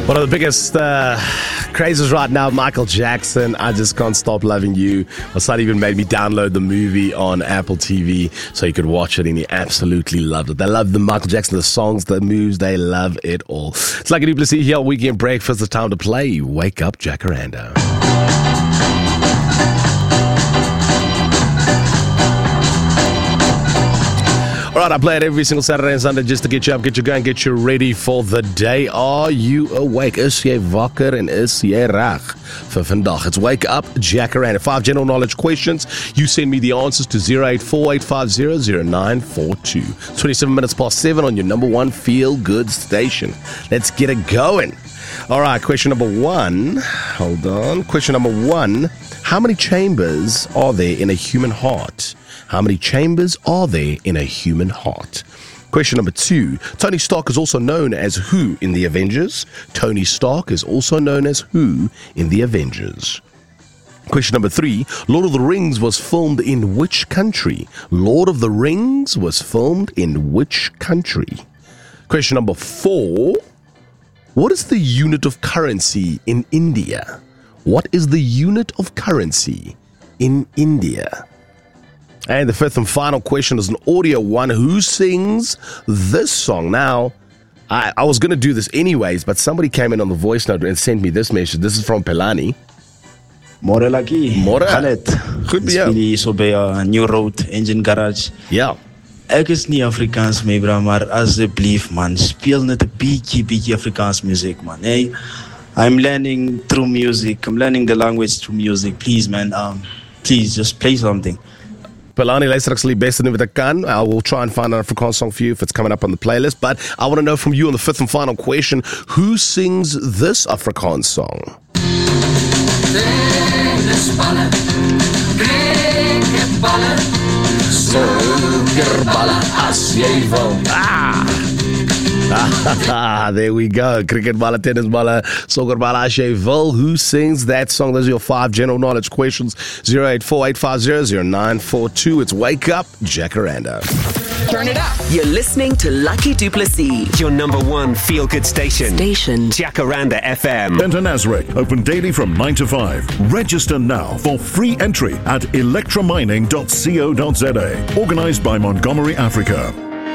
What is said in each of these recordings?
One of the biggest crazes right now, Michael Jackson, I Just Can't Stop Loving You. My son even made me download the movie on Apple TV so he could watch it, and he absolutely loved it. They love the Michael Jackson, the songs, the moves, they love it all. It's like a Du Plessis here, Weekend Breakfast. It's time to play Wake Up Jacaranda. All right, I play it every single Saturday and Sunday just to get you up, get you going, get you ready for the day. Are you awake? Is jy wakker en is jy reg vir vandag? It's Wake Up Jacaranda. 5 general knowledge questions. You send me the answers to 0848500942. 27 minutes past 7 on your number one feel-good station. Let's get it going. All right, question number 1. Hold on. Question number 1. How many chambers are there in a human heart? How many chambers are there in a human heart? Question number 2. Tony Stark is also known as who in the Avengers? Tony Stark is also known as who in the Avengers? Question number 3. Lord of the Rings was filmed in which country? Lord of the Rings was filmed in which country? Question number 4. What is the unit of currency in India? What is the unit of currency in India? And the fifth and final question is an audio one. Who sings this song? Now, I was going to do this anyways, but somebody came in on the voice note and sent me this message. This is from Pelani. Môre Lucky. Môre. Gaan dit? Goed by jou. Speel hier so by New Road Engine Garage. Ja. Ek is nie Afrikaans my bra, maar asseblief man, speel net 'n bietjie Afrikaans musiek man. Hey, I'm learning through music. I'm learning the language through music. Please man, please just play something. Pelani, luister ek sal die beste doen wat ek kan. I will try and find an Afrikaans song for you if it's coming up on the playlist. But I want to know from you on the fifth and final question, who sings this Afrikaans song? There we go. Cricket balle, tennis balle, soccer balle, as jy wil. Who sings that song? Those are your 5 general knowledge questions. 0848500942. It's Wake Up Jacaranda. Turn it up. You're listening to Lucky Du Plessis. Your number one feel-good station. Jacaranda FM. Benta Nazareth, open daily from 9 to 5. Register now for free entry at electromining.co.za. Organized by Montgomery Africa.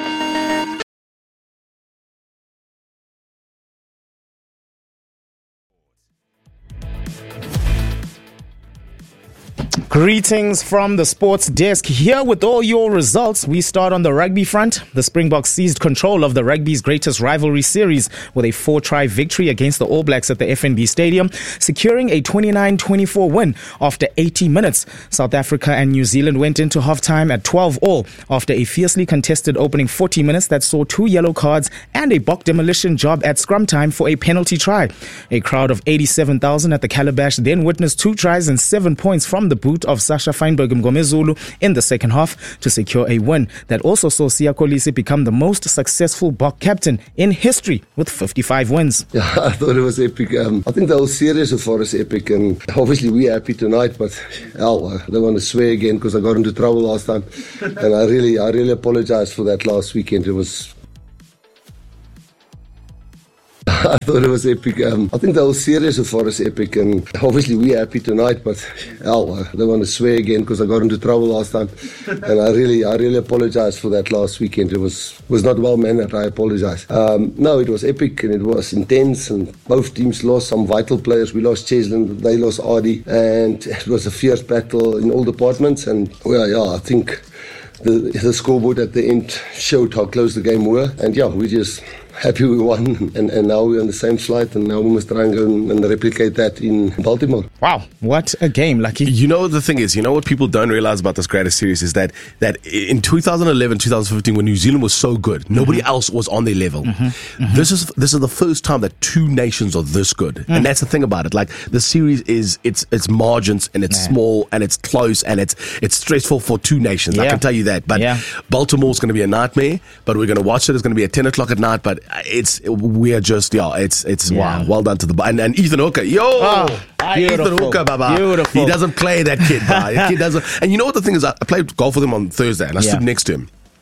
Greetings from the sports desk. Here with all your results, we start on the rugby front. The Springboks seized control of the rugby's greatest rivalry series with a 4-try victory against the All Blacks at the FNB Stadium, securing a 29-24 win after 80 minutes. South Africa and New Zealand went into halftime at 12-all after a fiercely contested opening 40 minutes that saw 2 yellow cards and a Bok demolition job at scrum time for a penalty try. A crowd of 87,000 at the Calabash then witnessed 2 tries and 7 points from the boot of Sasha Feinberg Mgomezulu in the second half to secure a win that also saw Siya Kolisi become the most successful Bok captain in history with 55 wins. Yeah, I thought it was epic. I think the whole series so far is epic, and obviously we're happy tonight, but hell, I don't want to swear again because I got into trouble last time, and I really apologize for that last weekend. It was I thought it was epic. I think the whole series so far is epic, and obviously we're happy tonight, but hell, I don't want to swear again because I got into trouble last time, and I really apologize for that last weekend. It was not well mannered. I apologize. No, it was epic and it was intense, and both teams lost some vital players. We lost Cheslin, they lost Adi, and it was a fierce battle in all departments. And well, I think the scoreboard at the end showed how close the game were, and we just happy we won, and now we're on the same flight, and now we must try and go and replicate that in Baltimore. Wow, what a game, Lucky. You know, the thing is, what people don't realize about this greatest series is that in 2011, 2015, when New Zealand was so good, nobody else was on their level. This is the first time that 2 nations are this good, and that's the thing about it. Like, the series is it's margins, and it's small, and it's close, and it's stressful for 2 nations. I can tell you that. But Baltimore's going to be a nightmare. But we're going to watch it. It's going to be at 10 o'clock at night. But it's wow. Well done to the and Ethan Hooker. Ethan Hooker, baba. Beautiful. He doesn't play that kid. The kid doesn't. And you know what the thing is? I played golf with him on Thursday, and I stood next to him.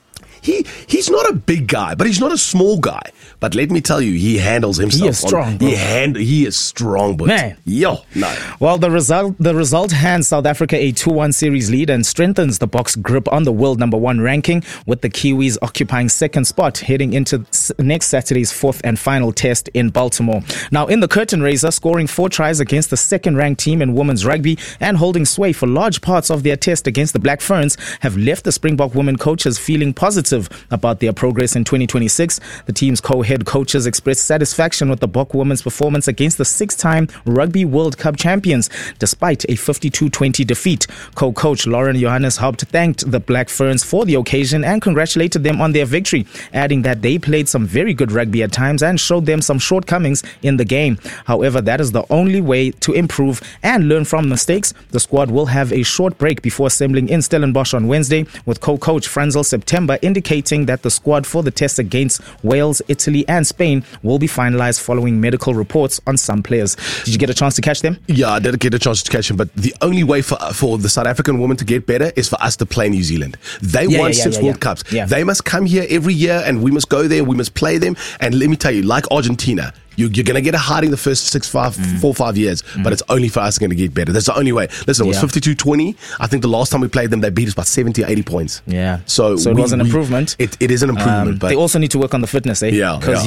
he's not a big guy, but he's not a small guy. But let me tell you, he handles himself. He is strong, bro. He is strong, but man. Yo, no. Well, the result hands South Africa a 2-1 series lead and strengthens the Boks' grip on the world number 1 ranking, with the Kiwis occupying second spot heading into next Saturday's 4th and final test in Baltimore. Now, in the curtain raiser, scoring 4 tries against the second-ranked team in women's rugby and holding sway for large parts of their test against the Black Ferns have left the Springbok women coaches feeling positive about their progress in 2026. The team's co-head coaches expressed satisfaction with the Bok women's performance against the 6-time Rugby World Cup champions, despite a 52-20 defeat. Co-coach Lauren Johannes Haupt thanked the Black Ferns for the occasion and congratulated them on their victory, adding that they played some very good rugby at times and showed them some shortcomings in the game. However, that is the only way to improve and learn from mistakes. The squad will have a short break before assembling in Stellenbosch on Wednesday, with co-coach Franzel September indicating that the squad for the test against Wales, Italy and Spain will be finalized following medical reports on some players. Did you get a chance to catch them? Yeah, I did get a chance to catch them, but the only way for the South African women to get better is for us to play New Zealand. They won 6 World Cups. Yeah. They must come here every year and we must go there, we must play them. And let me tell you, like Argentina, you're going to get a hiding the first 4 or 5 years, but it's only for us going to get better. That's the only way. Listen, it was 52-20. I think the last time we played them, they beat us by 70 or 80 points. Yeah. So it was an improvement. It is an improvement. But they also need to work on the fitness, eh? Yeah. Those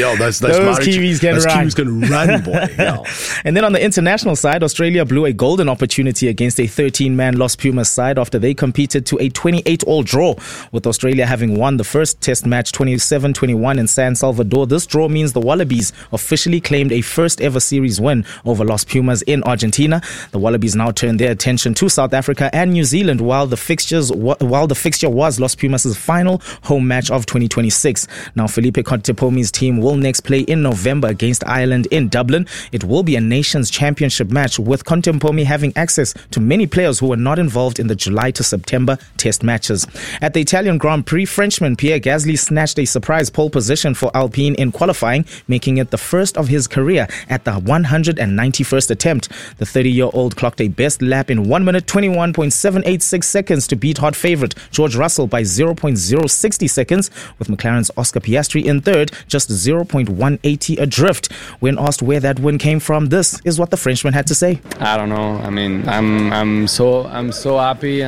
Kiwis can run, boy. Yeah. And then on the international side, Australia blew a golden opportunity against a 13-man Los Pumas side after they competed to a 28-all draw, with Australia having won the first test match 27-21 in San Salvador. This draw means the Wallabies officially claimed a first ever series win over Los Pumas in Argentina. The Wallabies now turn their attention to South Africa and New Zealand, while the fixture was Los Pumas' final home match of 2026. Now, Felipe Contepomi's team will next play in November against Ireland in Dublin. It will be a Nations Championship match, with Contepomi having access to many players who were not involved in the July to September test matches. At the Italian Grand Prix, Frenchman Pierre Gasly snatched a surprise pole position for Alpine in qualifying, making it the first of his career at the 191st attempt. The 30-year-old clocked a best lap in 1 minute 21.786 seconds to beat hot favourite George Russell by 0.060 seconds, with McLaren's Oscar Piastri in third, just 0.180 adrift. When asked where that win came from, this is what the Frenchman had to say. I don't know. I mean, I'm so happy.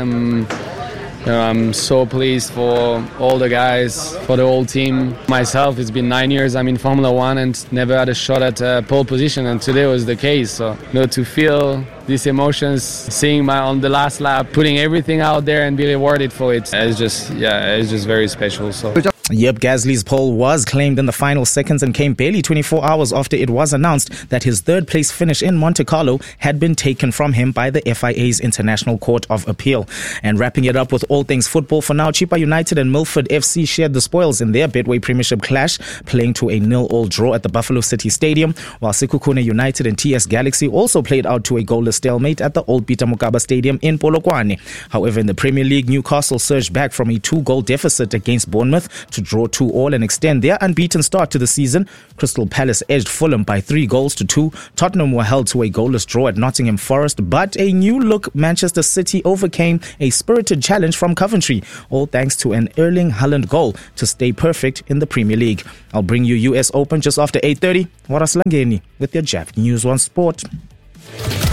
I'm so pleased for all the guys, for the whole team. Myself, it's been 9 years I'm in Formula One and never had a shot at pole position, and today was the case. So, to feel these emotions, seeing on the last lap, putting everything out there and be rewarded for it, it's just very special. So. Yep, Gasly's pole was claimed in the final seconds and came barely 24 hours after it was announced that his third place finish in Monte Carlo had been taken from him by the FIA's International Court of Appeal. And wrapping it up with all things football for now, Chippa United and Milford FC shared the spoils in their Betway Premiership clash, playing to a 0-0 draw at the Buffalo City Stadium, while Sekhukhune United and TS Galaxy also played out to a goalless stalemate at the old Peter Mokaba Stadium in Polokwane. However, in the Premier League, Newcastle surged back from a 2-goal deficit against Bournemouth to draw 2-2 and extend their unbeaten start to the season. Crystal Palace edged Fulham by 3-2. Tottenham were held to a goalless draw at Nottingham Forest, but a new-look Manchester City overcame a spirited challenge from Coventry, all thanks to an Erling Haaland goal to stay perfect in the Premier League. I'll bring you US Open just after 8:30. Waras Langeni with your Jap News on Sport.